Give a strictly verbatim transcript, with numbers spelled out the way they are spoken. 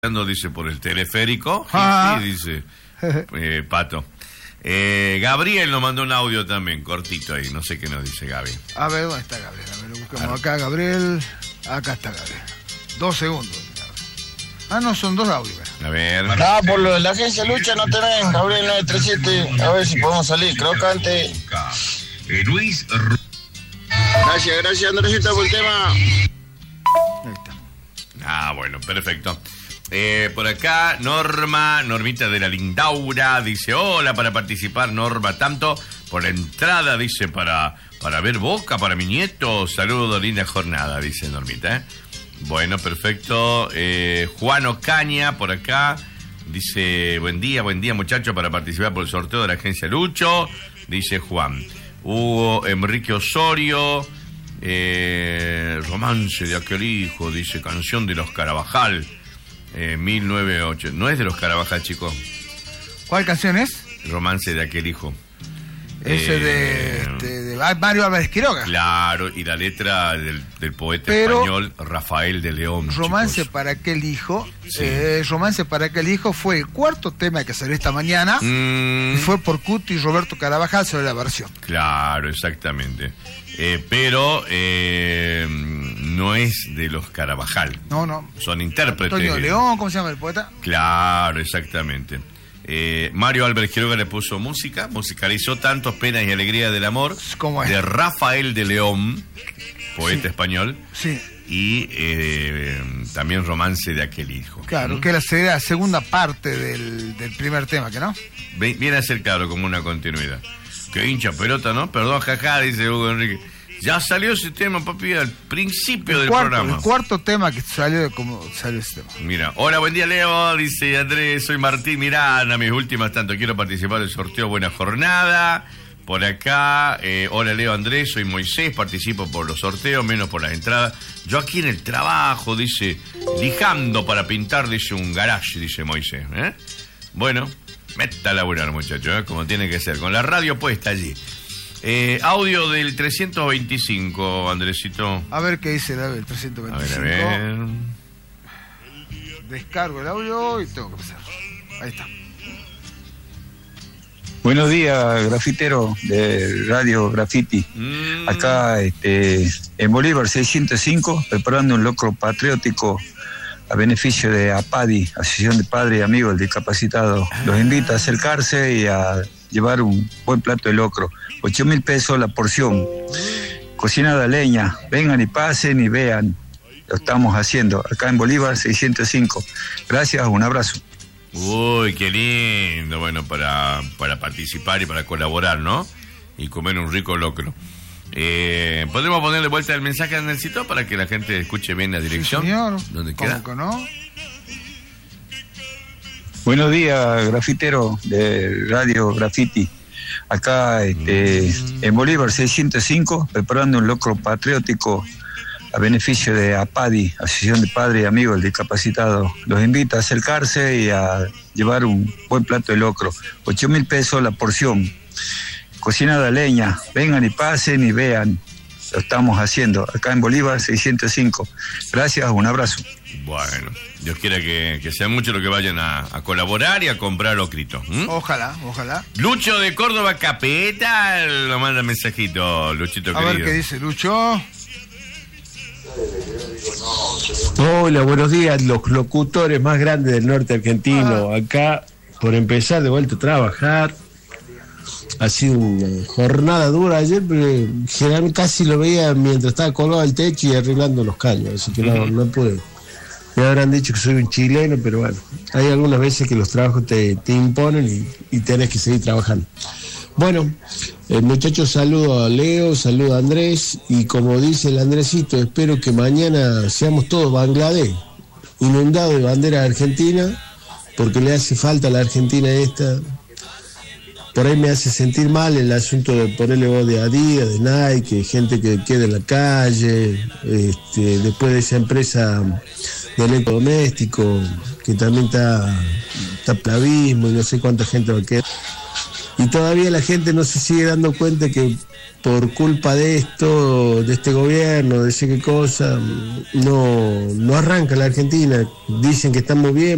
dice, por el teleférico. Ah. Sí, dice eh, Pato. Eh, Gabriel nos mandó un audio también, cortito ahí, no sé qué nos dice Gaby. A ver, ¿dónde está Gabriel? A ver, lo buscamos acá, Gabriel. Acá está Gabriel. Dos segundos. Ah, no, son dos audios. A ver. Ah, por lo de la agencia Lucha no te ven, Gabriel nueve tres siete. A ver si podemos salir, crocante. Luis. Gracias, gracias Andresito por el tema. Ahí está. Ah, bueno, perfecto. Eh, por acá, Norma, Normita de la Lindaura, dice, hola, para participar, Norma, tanto por la entrada, dice, para, para ver Boca, para mi nieto, saludo, linda jornada, dice Normita, ¿eh? Bueno, perfecto. Eh, Juan Ocaña, por acá, dice, buen día, buen día, muchachos, para participar por el sorteo de la agencia Lucho, dice Juan. Hugo Enrique Osorio, eh, romance de aquel hijo, dice, canción de los Carabajal. Eh, mil novecientos ochenta. No es de los Carabajal, chicos. ¿Cuál canción es? Romance de aquel hijo. Ese eh, de, este, de Mario Álvarez Quiroga. Claro, y la letra del, del poeta Pero, español Rafael de León. Romance chicos. para aquel hijo. Sí. Eh, Romance para aquel hijo fue el cuarto tema que salió esta mañana. Mm, Y fue por Cuti y Roberto Carabajal sobre la versión. Claro, exactamente. Eh, pero eh, no es de los Carabajal. No, no. Son intérpretes. Antonio León, ¿cómo se llama el poeta? Claro, exactamente. Eh, Mario Álvarez Quiroga le puso música, musicalizó Tantos Penas y Alegría del Amor, ¿Cómo es? de Rafael de León, poeta Sí. español, Sí, y eh, también Romance de aquel hijo. claro, ¿Mm? que era sería la segunda parte del, del primer tema, ¿que no? Ve- Viene a ser, claro, como una continuidad. Qué hincha pelota, ¿no? Perdón, jaja, dice Hugo Enrique. Ya salió ese tema, papi, al principio El del cuarto, programa. el cuarto tema que salió de cómo salió ese tema. Mira, hola, buen día, Leo, dice Andrés, soy Martín Miranda, mis últimas tanto, quiero participar del sorteo, buena jornada. Por acá, eh, hola Leo, Andrés, soy Moisés, participo por los sorteos, menos por las entradas. Yo aquí en el trabajo, dice, lijando para pintar, dice, un garage, dice Moisés. ¿eh? Bueno, meta a laburar, muchachos, ¿eh? Como tiene que ser, con la radio puesta allí. Eh, audio del trescientos veinticinco, Andresito. A ver qué dice el trescientos A ver, veinticinco. a ver. Descargo el audio y tengo que empezar. Ahí está. Buenos días, grafitero de Radio Graffiti. Mm. Acá este, en Bolívar seiscientos cinco, preparando un locro patriótico a beneficio de APADI, Asociación de Padres y Amigos del Discapacitado. Los invita a acercarse y a llevar un buen plato de locro. Ocho mil pesos la porción. Cocinada a leña. Vengan y pasen y vean. Lo estamos haciendo acá en Bolívar seiscientos cinco. Gracias, un abrazo. Uy, qué lindo, bueno, para, para participar y para colaborar, ¿no? Y comer un rico locro. Eh, ¿Podemos ponerle vuelta el mensaje a Nelsito para que la gente escuche bien la dirección? Sí, señor. ¿Dónde ¿Cómo queda? que no? Buenos días, grafitero de Radio Graffiti. Acá este, Mm. en Bolívar seiscientos cinco, preparando un locro patriótico a beneficio de APADI, Asociación de Padres y Amigos del Discapacitado. Los invita a acercarse y a llevar un buen plato de locro. Ocho mil pesos la porción. Cocinada a leña. Vengan y pasen y vean. Lo estamos haciendo acá en Bolívar seiscientos cinco. Gracias, un abrazo. Bueno, Dios quiera que, que sean muchos los que vayan a, a colaborar y a comprar locritos. ¿m? Ojalá, ojalá. Lucho de Córdoba Capeta lo manda mensajito, Luchito A ver querido. qué dice Lucho. Hola, buenos días, los locutores más grandes del norte argentino. Acá, por empezar de vuelta a trabajar. Ha sido una jornada dura ayer, pero generalmente casi lo veía mientras estaba colgado al techo y arreglando los caños, así que no, no pude. Me habrán dicho que soy un chileno, pero bueno, hay algunas veces que los trabajos te, te imponen y, y tenés que seguir trabajando. Bueno, eh, muchachos, saludo a Leo, saludo a Andrés, y como dice el Andresito, espero que mañana seamos todos Bangladesh, inundados de bandera argentina, porque le hace falta a la Argentina esta. Por ahí me hace sentir mal el asunto de ponerle voz de Adidas, de Nike, gente que queda en la calle, este, después de esa empresa de electrodoméstico, que también está, está plavismo y no sé cuánta gente va a quedar. Y todavía la gente no se sigue dando cuenta que por culpa de esto, de este gobierno, de sé qué cosa, no, no arranca la Argentina. Dicen que estamos bien.